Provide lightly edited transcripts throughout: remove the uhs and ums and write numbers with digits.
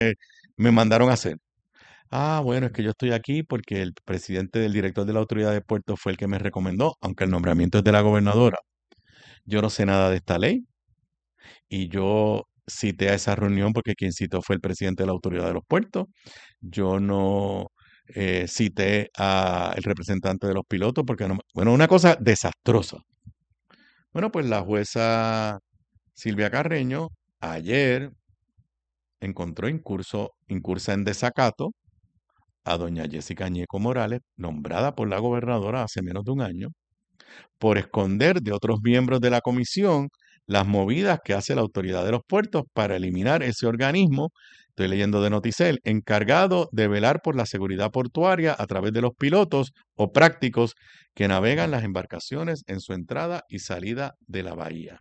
me mandaron a hacer? Ah, bueno, es que yo estoy aquí porque el presidente del director de la autoridad de puertos fue el que me recomendó, aunque el nombramiento es de la gobernadora. Yo no sé nada de esta ley y yo cité a esa reunión porque quien citó fue el presidente de la autoridad de los puertos. Yo no cité al representante de los pilotos porque no, bueno, una cosa desastrosa. Bueno, pues la jueza Silvia Carreño ayer encontró incursa en desacato a doña Jessica Ñeco Morales, nombrada por la gobernadora hace menos de un año, por esconder de otros miembros de la comisión las movidas que hace la autoridad de los puertos para eliminar ese organismo, estoy leyendo de Noticel, encargado de velar por la seguridad portuaria a través de los pilotos o prácticos que navegan las embarcaciones en su entrada y salida de la bahía.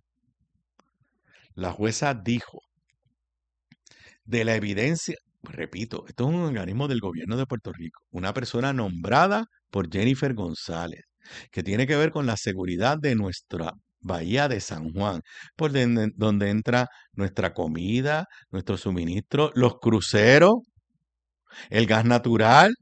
La jueza dijo, de la evidencia, repito, esto es un organismo del gobierno de Puerto Rico, una persona nombrada por Jennifer González, que tiene que ver con la seguridad de nuestra bahía de San Juan, por donde entra nuestra comida, nuestro suministro, los cruceros, el gas natural,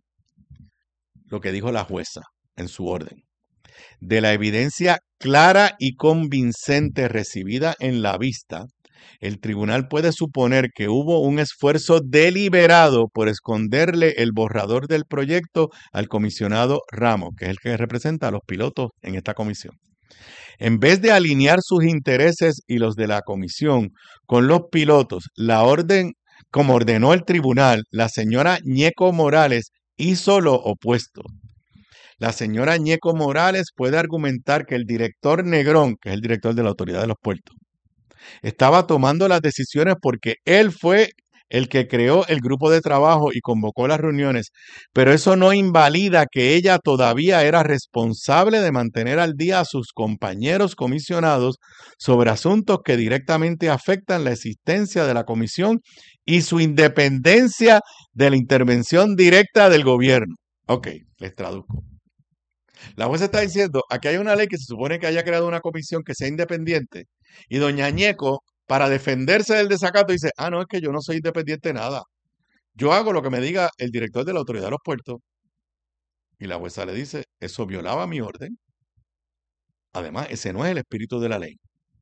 lo que dijo la jueza en su orden. De la evidencia clara y convincente recibida en la vista, el tribunal puede suponer que hubo un esfuerzo deliberado por esconderle el borrador del proyecto al comisionado Ramos, que es el que representa a los pilotos en esta comisión. En vez de alinear sus intereses y los de la comisión con los pilotos, la orden, como ordenó el tribunal, la señora Ñeco Morales hizo lo opuesto. La señora Ñeco Morales puede argumentar que el director Negrón, que es el director de la Autoridad de los Puertos, estaba tomando las decisiones porque él fue el que creó el grupo de trabajo y convocó las reuniones, pero eso no invalida que ella todavía era responsable de mantener al día a sus compañeros comisionados sobre asuntos que directamente afectan la existencia de la comisión y su independencia de la intervención directa del gobierno. Ok, les traduzco. La jueza está diciendo, aquí hay una ley que se supone que haya creado una comisión que sea independiente, y doña Ñeco, para defenderse del desacato, dice, ah, no, es que yo no soy independiente de nada. Yo hago lo que me diga el director de la autoridad de los puertos. Y la jueza le dice, eso violaba mi orden. Además, ese no es el espíritu de la ley.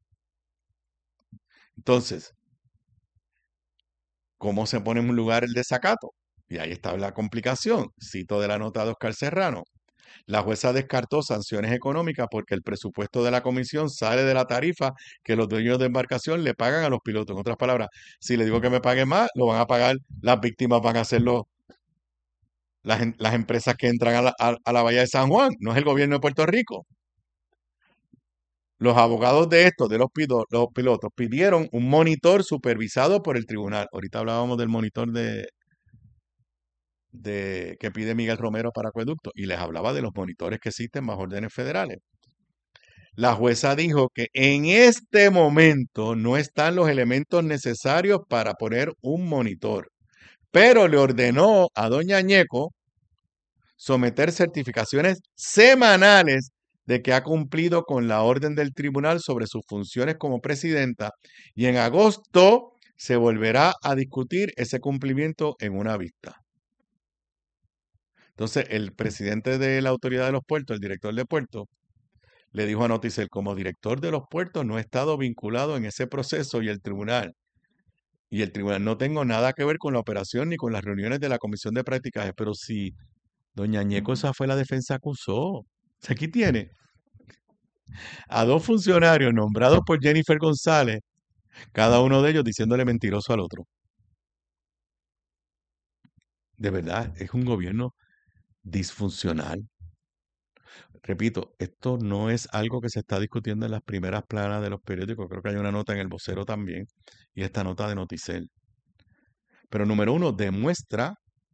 Entonces, ¿cómo se pone en un lugar el desacato? Y ahí está la complicación. Cito de la nota de Oscar Serrano. La jueza descartó sanciones económicas porque el presupuesto de la comisión sale de la tarifa que los dueños de embarcación le pagan a los pilotos. En otras palabras, si le digo que me pague más, lo van a pagar, las víctimas van a ser las empresas que entran a la bahía de San Juan, no es el gobierno de Puerto Rico. Los abogados de estos, de los pilotos, pidieron un monitor supervisado por el tribunal. Ahorita hablábamos del monitor que pide Miguel Romero para Acueducto y les hablaba de los monitores que existen bajo órdenes federales. La jueza dijo que en este momento no están los elementos necesarios para poner un monitor, pero le ordenó a doña Ñeco someter certificaciones semanales de que ha cumplido con la orden del tribunal sobre sus funciones como presidenta y en agosto se volverá a discutir ese cumplimiento en una vista. Entonces, el presidente de la autoridad de los puertos, el director de puertos, le dijo a Noticel, como director de los puertos no he estado vinculado en ese proceso y el tribunal no tengo nada que ver con la operación ni con las reuniones de la comisión de prácticas, pero si doña Ñeco esa fue la defensa acusó. Aquí tiene a dos funcionarios nombrados por Jennifer González, cada uno de ellos diciéndole mentiroso al otro. De verdad, es un gobierno disfuncional. Repito, esto no es algo que se está discutiendo en las primeras planas de los periódicos. Creo que hay una nota en El Vocero también y esta nota de Noticel. Pero número uno, demuestra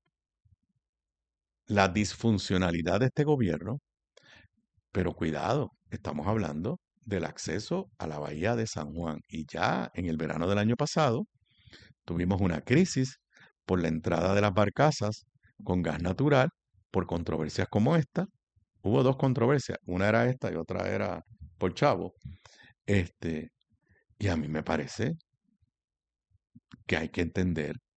la disfuncionalidad de este gobierno. Pero cuidado, estamos hablando del acceso a la bahía de San Juan. Y ya en el verano del año pasado tuvimos una crisis por la entrada de las barcazas con gas natural por controversias como esta. Hubo dos controversias, una era esta y otra era por Chavo. Este, y a mí me parece que hay que entender